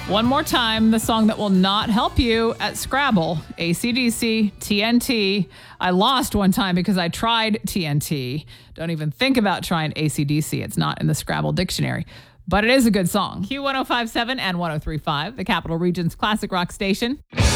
One more time, the song that will not help you at Scrabble, AC/DC, TNT. I lost one time because I tried TNT. Don't even think about trying AC/DC. It's not in the Scrabble dictionary. But it is a good song. Q1057 and 1035, the Capital Region's classic rock station.